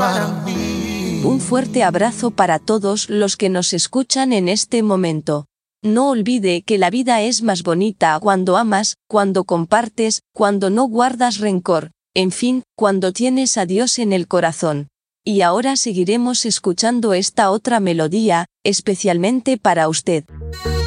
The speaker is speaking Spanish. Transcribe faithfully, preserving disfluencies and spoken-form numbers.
para mí. Un fuerte abrazo para todos los que nos escuchan en este momento. No olvide que la vida es más bonita cuando amas, cuando compartes, cuando no guardas rencor, en fin, cuando tienes a Dios en el corazón. Y ahora seguiremos escuchando esta otra melodía, especialmente para usted.